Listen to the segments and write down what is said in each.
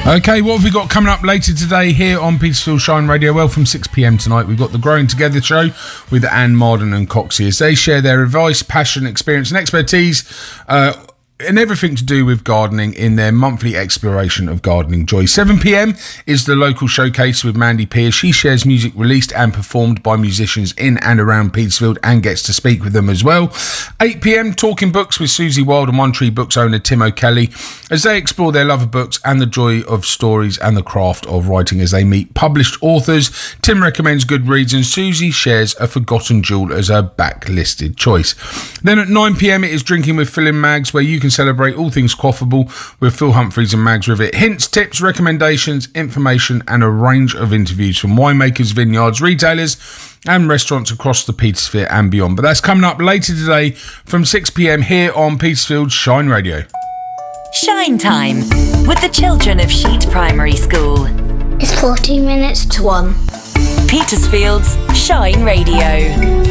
Okay, what have we got coming up later today here on Petersfield Shine Radio? Well, from 6 p.m. tonight, we've got the Growing Together show with Anne Marden and Coxie as they share their advice, passion, experience and expertise and everything to do with gardening in their monthly exploration of gardening joy. 7 p.m. is the local showcase with Mandy Pearce. She shares music released and performed by musicians in and around Petersfield and gets to speak with them as well. 8 p.m. Talking Books with Susie Wild and One Tree Books owner Tim O'Kelly as they explore their love of books and the joy of stories and the craft of writing as they meet published authors. Tim recommends Goodreads and Susie shares a forgotten jewel as her backlisted choice. Then at 9 p.m. it is Drinking with Phil and Mags, where you can celebrate all things quaffable with Phil Humphreys and Mags Rivet. Hints, tips, recommendations, information and a range of interviews from winemakers, vineyards, retailers and restaurants across the Petersphere and beyond. But that's coming up later today from 6 p.m. here on Petersfield Shine Radio. Shine Time with the children of Sheet Primary School. It's 14 minutes to 1. Petersfield's Shine Radio.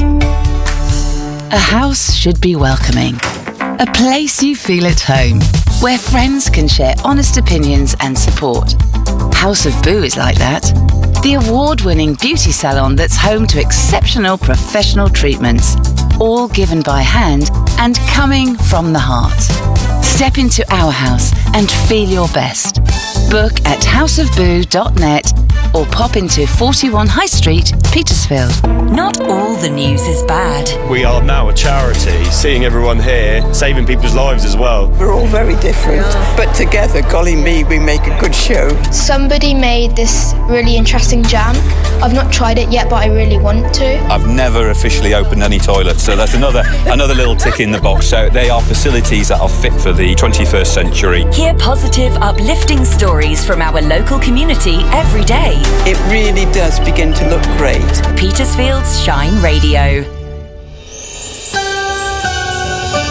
A house should be welcoming. A place you feel at home, where friends can share honest opinions and support. House of Boo is like that. The award-winning beauty salon that's home to exceptional professional treatments, all given by hand and coming from the heart. Step into our house and feel your best. Book at houseofboo.net or pop into 41 High Street, Petersfield. Not all the news is bad. We are now a charity, seeing everyone here, saving people's lives as well. We're all very different, but together, golly me, we make a good show. Somebody made this really interesting jam. I've not tried it yet, but I really want to. I've never officially opened any toilets, so that's another little tick in the box. So they are facilities that are fit for the 21st century. Hear positive, uplifting stories from our local community every day. It really does begin to look great. Petersfield's Shine Radio.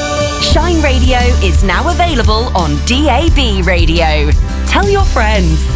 Shine Radio is now available on DAB Radio. Tell your friends.